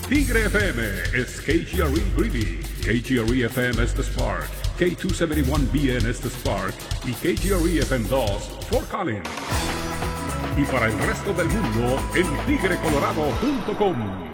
Tigre FM es KGRE Greeley, KGRE FM es The Spark, K271BN es The Spark y KGRE FM 2 Fort Collins. Y para el resto del mundo, en tigrecolorado.com.